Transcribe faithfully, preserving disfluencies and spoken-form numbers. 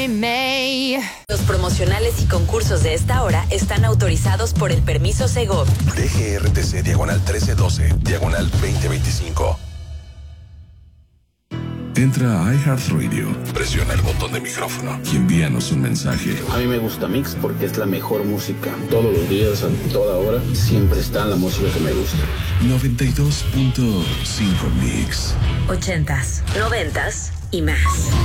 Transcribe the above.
Los promocionales y concursos de esta hora están autorizados por el permiso Segov. D G R T C diagonal trece doce, diagonal veinte veinticinco. Entra a iHeartRadio, Presiona el botón de micrófono y envíanos un mensaje. A mí me gusta Mix porque es la mejor música. Todos los días, a toda hora, siempre está la música que me gusta. noventa y dos punto cinco Mix. Ochentas, noventas y más.